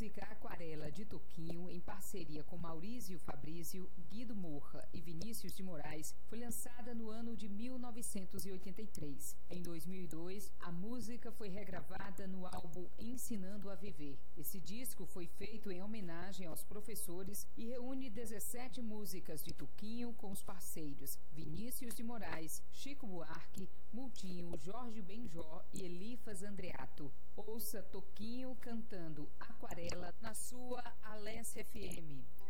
música Aquarela de Toquinho, em parceria com Maurício Fabrício, Guido Morra e Vinícius de Moraes, foi lançada no ano de 1983. Em 2002, a música foi regravada no álbum Ensinando a Viver. Esse disco foi feito em homenagem aos professores e reúne 17 músicas de Toquinho com os parceiros Vinícius de Moraes, Chico Buarque, Multinho, Jorge Benjó e Elifas Andreato. Ouça Toquinho cantando Aquarela na sua Alesse FM.